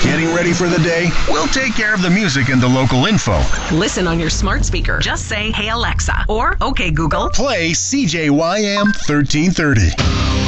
Getting ready for the day? We'll take care of the music and the local info. Listen on your smart speaker. Just say, "Hey Alexa," or "Okay Google." Play CJYM 1330.